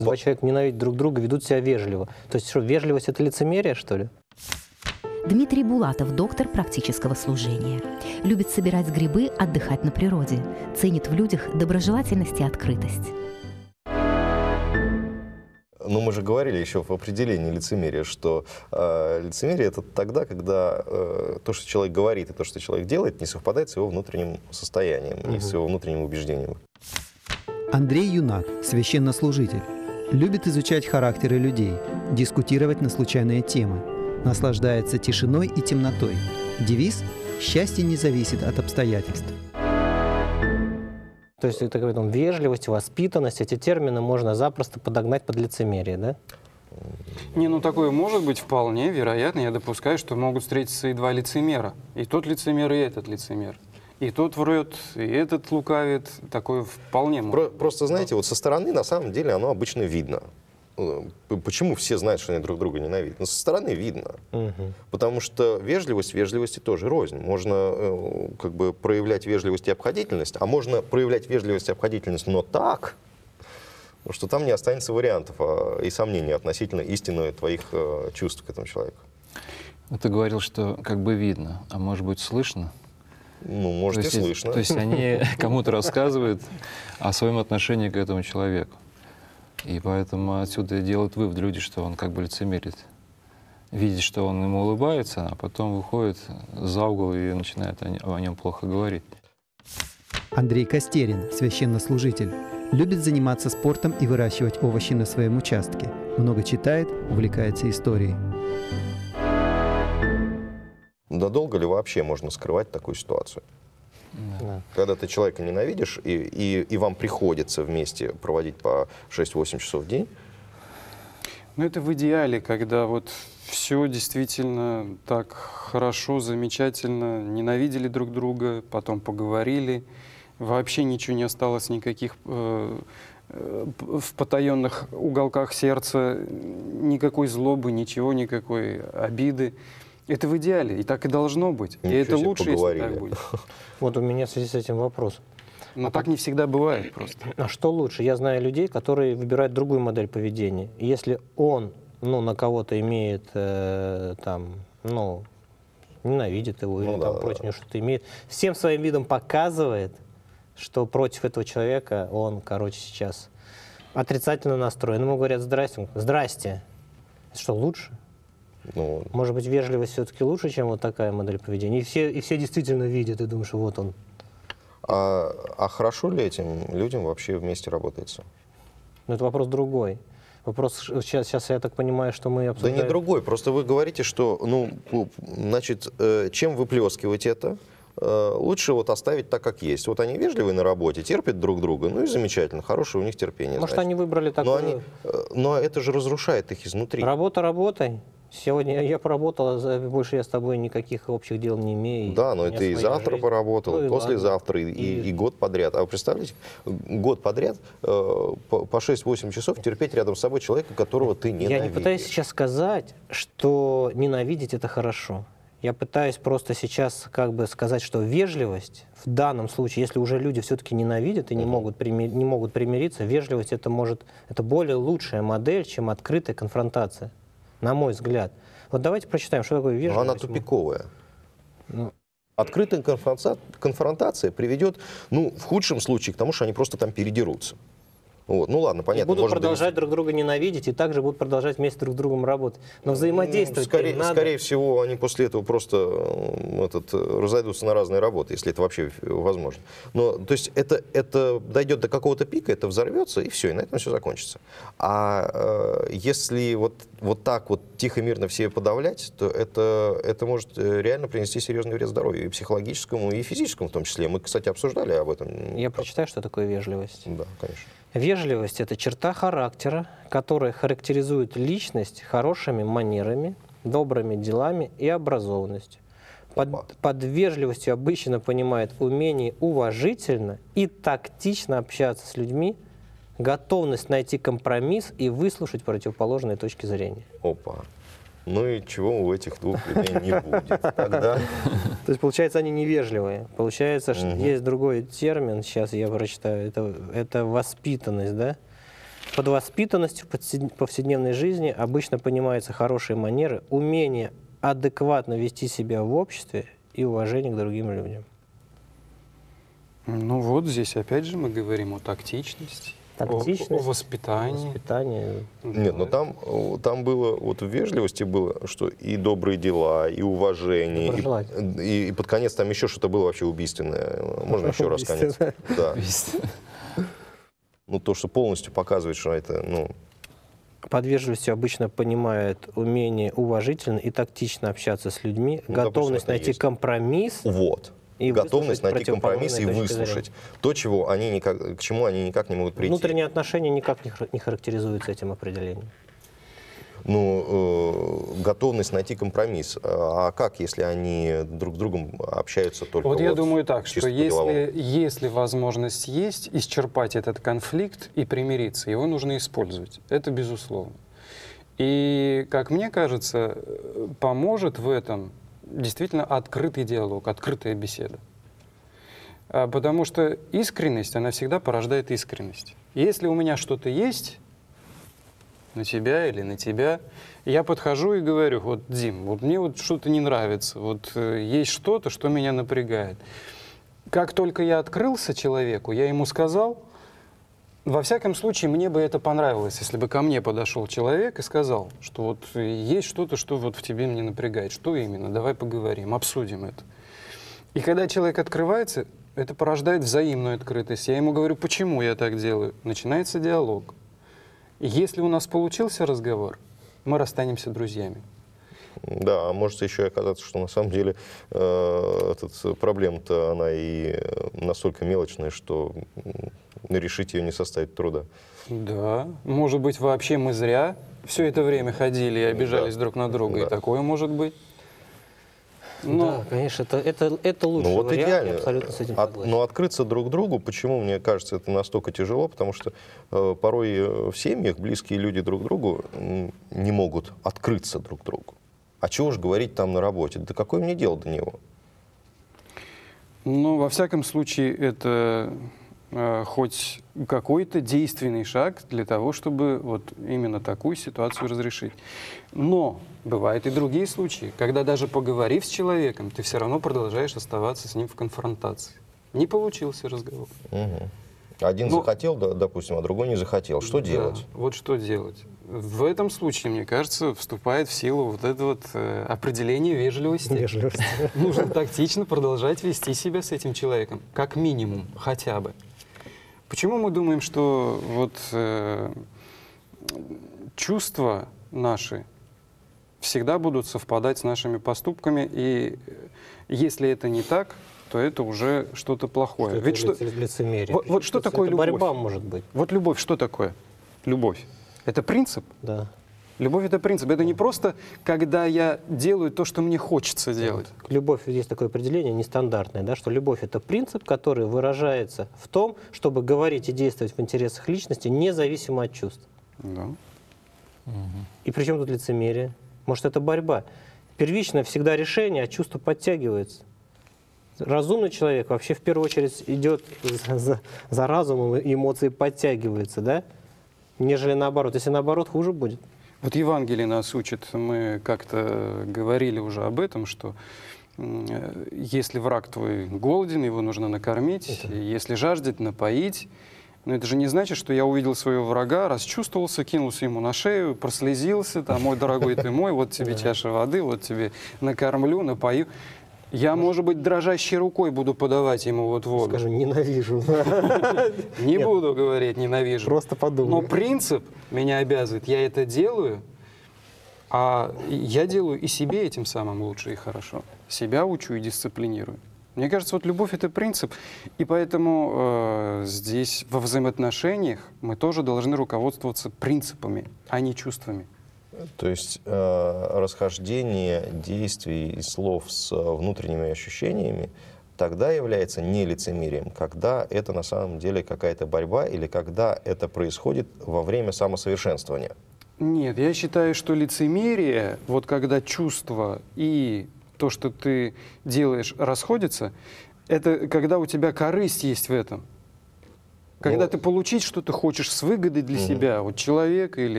Два человека ненавидят друг друга, ведут себя вежливо. То есть что, вежливость — это лицемерие, что ли? Дмитрий Булатов, доктор практического служения. Любит собирать грибы, отдыхать на природе. Ценит в людях доброжелательность и открытость. Ну, мы же говорили еще в определении лицемерия, что лицемерие — это тогда, когда то, что человек говорит, и то, что человек делает, не совпадает с его внутренним состоянием и с его внутренним убеждением. Андрей Юнак, священнослужитель. Любит изучать характеры людей, дискутировать на случайные темы. Наслаждается тишиной и темнотой. Девиз «Счастье не зависит от обстоятельств». То есть это говорит, вежливость, воспитанность, эти термины можно запросто подогнать под лицемерие, да? Не, ну такое может быть вполне вероятно. Я допускаю, что могут встретиться и два лицемера. И тот лицемер, и этот лицемер. И тот врет, и этот лукавит. Такое вполне может. Просто, знаете, вот со стороны на самом деле оно обычно видно. Почему все знают, что они друг друга ненавидят? Но со стороны видно. Потому что вежливость вежливости тоже рознь. Можно как бы проявлять вежливость и обходительность, а можно проявлять вежливость и обходительность, но так, что там не останется вариантов и сомнений относительно истины твоих чувств к этому человеку. Ты говорил, что как бы видно, а может быть слышно? Ну, может, и слышно. То есть они кому-то рассказывают о своем отношении к этому человеку. И поэтому отсюда делают вывод люди, что он как бы лицемерит. Видит, что он ему улыбается, а потом выходит за угол и начинает о нем плохо говорить. Андрей Костерин, священнослужитель. Любит заниматься спортом и выращивать овощи на своем участке. Много читает, увлекается историей. Да долго ли вообще можно скрывать такую ситуацию? Да. Когда ты человека ненавидишь, и вам приходится вместе проводить по 6-8 часов в день? Ну, это в идеале, когда вот все действительно так хорошо, замечательно, ненавидели друг друга, потом поговорили, вообще ничего не осталось, никаких в потаенных уголках сердца, никакой злобы, ничего, никакой обиды. Это в идеале, и так и должно быть. Ничего и это себе, лучше, поговорили. если так будет. Вот у меня в связи с этим вопрос. Но так не всегда бывает просто. А что лучше? Я знаю людей, которые выбирают другую модель поведения. И если он, на кого-то имеет, ненавидит его или против него что-то имеет, всем своим видом показывает, что против этого человека он, сейчас отрицательно настроен. Ему говорят: здрасте. Здрасте. Это что, лучше? Ну, Может быть, вежливость все-таки лучше, чем вот такая модель поведения? И все действительно видят и думают, что вот он. а хорошо ли этим людям вообще вместе работается? Но это вопрос другой. Вопрос, сейчас я так понимаю, что мы обсуждаем... Да не другой, просто вы говорите, что, чем выплескивать это, лучше вот оставить так, как есть. Вот они вежливые на работе, терпят друг друга, и замечательно, хорошее у них терпение. Может, они выбрали такое... Но это же разрушает их изнутри. Работа работой. Сегодня я поработал, больше я с тобой никаких общих дел не имею. Да, но это и завтра жизнь. поработал, и послезавтра, и год подряд. А вы представляете, год подряд по 6-8 часов терпеть рядом с собой человека, которого ты ненавидишь. Я не пытаюсь сейчас сказать, что ненавидеть — это хорошо. Я пытаюсь просто сейчас сказать, что вежливость в данном случае, если уже люди все-таки ненавидят и не могут примириться, вежливость — это более лучшая модель, чем открытая конфронтация. На мой взгляд. Вот давайте прочитаем, что такое вежливость. Но она тупиковая. Открытая конфронтация приведет, в худшем случае, к тому, что они просто там передерутся. Вот. Ну ладно, понятно. И будут продолжать друг друга ненавидеть, и также будут продолжать вместе друг с другом работать. Но взаимодействовать скорее всего, они после этого просто разойдутся на разные работы, если это вообще возможно. Но, то есть это дойдет до какого-то пика, это взорвется, и все, и на этом все закончится. А если вот так вот тихо, мирно все подавлять, то это может реально принести серьезный вред здоровью, и психологическому, и физическому в том числе. Мы, кстати, обсуждали об этом. Я прочитаю, что такое вежливость. Да, конечно. Вежливость — это черта характера, которая характеризует личность хорошими манерами, добрыми делами и образованностью. Под вежливостью обычно понимают умение уважительно и тактично общаться с людьми, готовность найти компромисс и выслушать противоположные точки зрения. Опа. Ну и чего у этих двух людей не будет тогда? То есть, получается, они невежливые. Получается, что есть другой термин, сейчас я прочитаю, это воспитанность, да? Под воспитанностью в повседневной жизни обычно понимаются хорошие манеры, умение адекватно вести себя в обществе и уважение к другим людям. Ну вот здесь опять же мы говорим о тактичности, о воспитании. Воспитание. Нет, но там было, вот в вежливости было, что и добрые дела, и уважение, и под конец там еще что-то было вообще убийственное. Можно еще раз конец? Да. Ну, то, что полностью показывает, что это, ну... Под вежливостью обычно понимают умение уважительно и тактично общаться с людьми, Ну, готовность допустим, это найти есть. компромисс. Вот. И Готовность найти компромисс и противоположные точки выслушать то, чего они к чему они никак не могут прийти. Внутренние отношения никак не характеризуются этим определением. Ну, готовность найти компромисс. А как, если они друг с другом общаются только Вот я думаю так, чисто что по-деловому? если возможность есть исчерпать этот конфликт и примириться, его нужно использовать. Это безусловно. И, как мне кажется, поможет в этом действительно открытый диалог, открытая беседа. Потому что искренность, она всегда порождает искренность. Если у меня что-то есть на тебя или на тебя, я подхожу и говорю: вот, Дим, вот мне вот что-то не нравится, вот есть что-то, что меня напрягает. Как только я открылся человеку, я ему сказал, во всяком случае, мне бы это понравилось, если бы ко мне подошел человек и сказал, что вот есть что-то, что вот в тебе меня напрягает. Что именно? Давай поговорим, обсудим это. И когда человек открывается, это порождает взаимную открытость. Я ему говорю, почему я так делаю. Начинается диалог. И если у нас получился разговор, мы расстанемся друзьями. Да, а может еще и оказаться, что на самом деле проблема-то она и настолько мелочная, что решить ее не составит труда. Да, может быть, вообще мы зря все это время ходили и обижались друг на друга, и такое может быть. Да, конечно, это лучший Ну вот вариант, идеально. я абсолютно с этим согласен. Но открыться друг другу, почему, мне кажется, это настолько тяжело, потому что порой в семьях близкие люди друг другу не могут открыться друг другу. А чего уж говорить там на работе? Да какое мне дело до него? Ну, во всяком случае, это хоть какой-то действенный шаг для того, чтобы вот именно такую ситуацию разрешить. Но бывают и другие случаи, когда даже поговорив с человеком, ты все равно продолжаешь оставаться с ним в конфронтации. Не получился разговор. Угу. Один захотел, допустим, а другой не захотел. Что делать? Вот что делать? В этом случае, мне кажется, вступает в силу вот это вот определение вежливости. Вежливость. Нужно тактично продолжать вести себя с этим человеком, как минимум, хотя бы. Почему мы думаем, что вот чувства наши всегда будут совпадать с нашими поступками, и если это не так, то это уже что-то плохое. Ведь что лицемерие. Вот что такое любовь? Борьба может быть. Вот любовь, что такое? Любовь. Это принцип? Да. Любовь — это принцип. Это не просто, когда я делаю то, что мне хочется делать. Любовь, есть такое определение нестандартное, да, что любовь — это принцип, который выражается в том, чтобы говорить и действовать в интересах личности, независимо от чувств. Да. И при чем тут лицемерие? Может, это борьба? Первично всегда решение, а чувство подтягивается. Разумный человек вообще в первую очередь идет за разумом, и эмоции подтягиваются, да? Нежели наоборот. Если наоборот, хуже будет. Вот Евангелие нас учит, мы как-то говорили уже об этом, что если враг твой голоден, его нужно накормить, если жаждет, напоить. Но это же не значит, что я увидел своего врага, расчувствовался, кинулся ему на шею, прослезился, там, мой дорогой ты мой, вот тебе чаша воды, вот тебе накормлю, напою. Я, может быть, дрожащей рукой буду подавать ему вот воду. Скажу, ненавижу. Не буду говорить ненавижу. Просто подумай. Но принцип меня обязывает. Я это делаю, а я делаю и себе этим самым лучше и хорошо. Себя учу и дисциплинирую. Мне кажется, вот любовь — это принцип. И поэтому здесь во взаимоотношениях мы тоже должны руководствоваться принципами, а не чувствами. То есть расхождение действий и слов с внутренними ощущениями тогда является не лицемерием, когда это на самом деле какая-то борьба или когда это происходит во время самосовершенствования. Нет, я считаю, что лицемерие, вот когда чувства и то, что ты делаешь, расходятся, это когда у тебя корысть есть в этом. Когда Ну, ты получить что-то хочешь с выгодой для себя, вот человека или